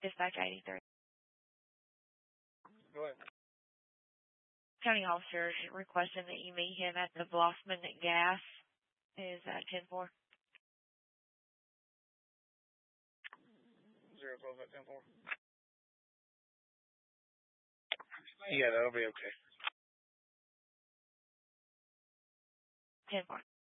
Dispatch 83. Go ahead. County officer requesting that you meet him at the Blossman Gas is 10-4. 012 at 10-4. Yeah, that'll be okay. 10-4.